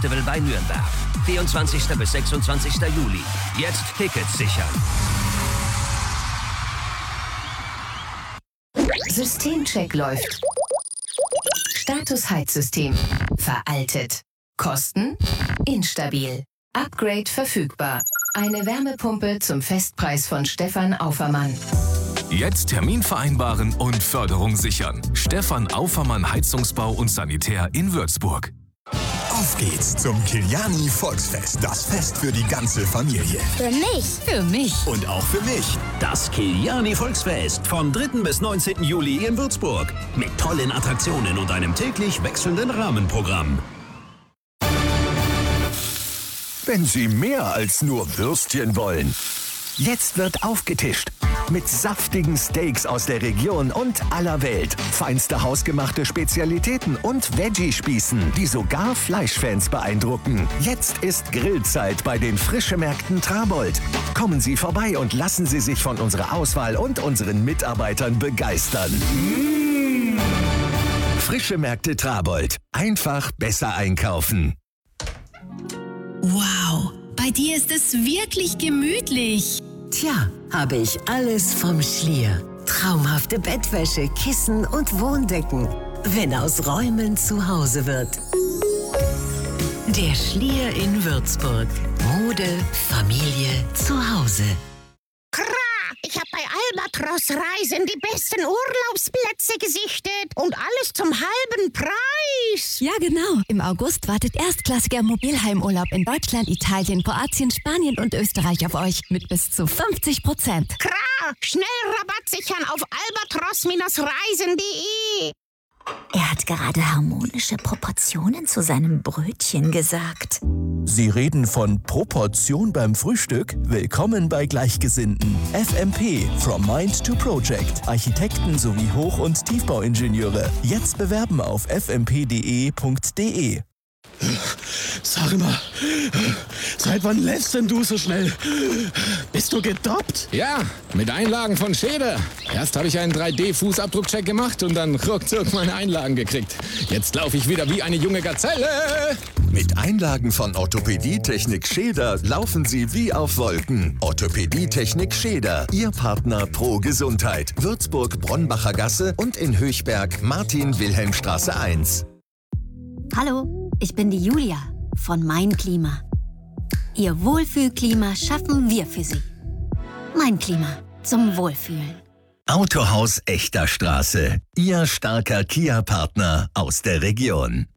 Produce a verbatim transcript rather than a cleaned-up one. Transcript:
Festival bei Nürnberg. vierundzwanzigsten bis sechsundzwanzigsten Juli. Jetzt Tickets sichern. Systemcheck läuft. Status Heizsystem. Veraltet. Kosten? Instabil. Upgrade verfügbar. Eine Wärmepumpe zum Festpreis von Stefan Aufermann. Jetzt Termin vereinbaren und Förderung sichern. Stefan Aufermann Heizungsbau und Sanitär in Würzburg. Auf geht's zum Kiliani Volksfest. Das Fest für die ganze Familie. Für mich. Für mich. Und auch für mich. Das Kiliani Volksfest vom dritten bis neunzehnten Juli in Würzburg. Mit tollen Attraktionen und einem täglich wechselnden Rahmenprogramm. Wenn Sie mehr als nur Würstchen wollen. Jetzt wird aufgetischt. Mit saftigen Steaks aus der Region und aller Welt. Feinste hausgemachte Spezialitäten und Veggie-Spießen, die sogar Fleischfans beeindrucken. Jetzt ist Grillzeit bei den Frischemärkten Trabold. Kommen Sie vorbei und lassen Sie sich von unserer Auswahl und unseren Mitarbeitern begeistern. Mmh. Frischemärkte Trabold. Einfach besser einkaufen. Wow, bei dir ist es wirklich gemütlich. Tja, habe ich alles vom Schlier. Traumhafte Bettwäsche, Kissen und Wohndecken. Wenn aus Räumen zu Hause wird. Der Schlier in Würzburg. Mode, Familie, zu Hause. Ich habe bei Albatros Reisen die besten Urlaubsplätze gesichtet und alles zum halben Preis. Ja, genau. Im August wartet erstklassiger Mobilheimurlaub in Deutschland, Italien, Kroatien, Spanien und Österreich auf euch mit bis zu fünfzig Prozent. Klar, schnell Rabatt sichern auf albatros Reisen punkt de. Er hat gerade harmonische Proportionen zu seinem Brötchen gesagt. Sie reden von Proportion beim Frühstück? Willkommen bei Gleichgesinnten. F M P, From Mind to Project. Architekten sowie Hoch- und Tiefbauingenieure. Jetzt bewerben auf f m p punkt d e punkt d e. Sag mal, seit wann lässt denn du so schnell? Bist du gedoppt? Ja, mit Einlagen von Schäder. Erst habe ich einen drei D Fußabdruckcheck gemacht und dann ruckzuck meine Einlagen gekriegt. Jetzt laufe ich wieder wie eine junge Gazelle. Mit Einlagen von Orthopädie-Technik Schäder laufen Sie wie auf Wolken. Orthopädie-Technik Schäder, Ihr Partner pro Gesundheit. Würzburg, Bronnbacher Gasse und in Höchberg, Martin-Wilhelm-Straße eins. Hallo, ich bin die Julia von Mein Klima. Ihr Wohlfühlklima schaffen wir für Sie. Mein Klima zum Wohlfühlen. Autohaus Echter Straße, Ihr starker Kia-Partner aus der Region.